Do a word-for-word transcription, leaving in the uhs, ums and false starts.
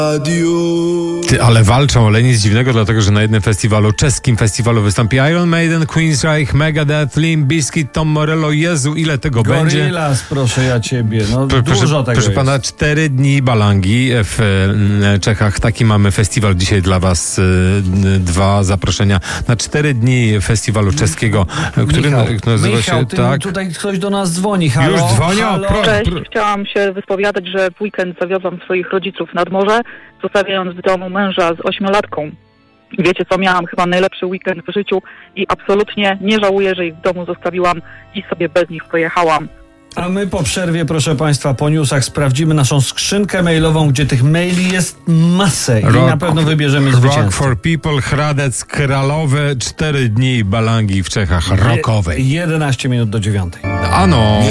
Ty, ale walczą, ale nic dziwnego, dlatego że na jednym festiwalu, czeskim festiwalu wystąpi Iron Maiden, Queensryche, Megadeth, Limp Bizkit, Tom Morello. Jezu, ile tego będzie. Gorillaz, proszę ja ciebie. No, Pro, dużo proszę, tego Proszę jest. pana, cztery dni balangi w e, Czechach. Taki mamy festiwal dzisiaj dla was. E, dwa zaproszenia na cztery dni festiwalu czeskiego, który Michał, nazywa Michał, się ty, tak. Tutaj ktoś do nas dzwoni. Halo? Już dzwonią? Halo? Pro- Cześć, chciałam się wyspowiadać, że w weekend zawiozłam swoich rodziców nad morze, zostawiając w domu męża z ośmiolatką. I wiecie co, miałam chyba najlepszy weekend w życiu i absolutnie nie żałuję, że ich w domu zostawiłam i sobie bez nich pojechałam. A my po przerwie, proszę państwa, po newsach sprawdzimy naszą skrzynkę mailową, gdzie tych maili jest masę i Rock, na pewno wybierzemy Rock zwycięzcę. for People, Hradec, Kralowe, cztery dni balangi w Czechach rockowej. jedenaście minut do dziewiątej. Ano.